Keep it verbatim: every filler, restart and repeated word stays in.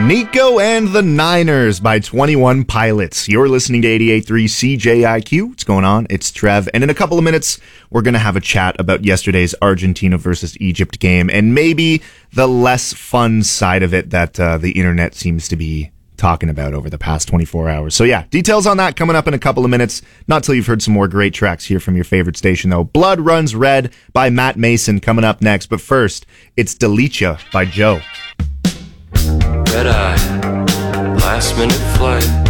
Nico and the Niners by twenty-one Pilots. You're listening to eighty-eight point three C J I Q. What's going on? It's Trev. And in a couple of minutes, we're going to have a chat about yesterday's Argentina versus Egypt game and maybe the less fun side of it that uh, the internet seems to be talking about over the past twenty-four hours. So yeah, details on that coming up in a couple of minutes. Not till you've heard some more great tracks here from your favorite station, though. Blood Runs Red by Matt Mason coming up next. But first, it's Delicia by Joe. Red eye, last minute flight.